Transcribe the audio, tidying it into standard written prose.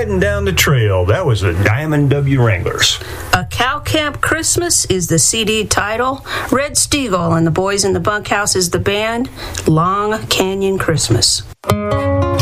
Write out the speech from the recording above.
Riding Down the Trail. That was the Diamond W Wranglers. A Cow Camp Christmas is the CD title. Red Steagall and the Boys in the Bunkhouse is the band. Long Canyon Christmas.